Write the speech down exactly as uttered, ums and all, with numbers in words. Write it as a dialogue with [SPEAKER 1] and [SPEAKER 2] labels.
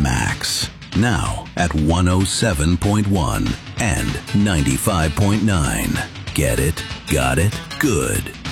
[SPEAKER 1] max. Now at one oh seven point one and ninety-five point nine. Get it? Got it? Good.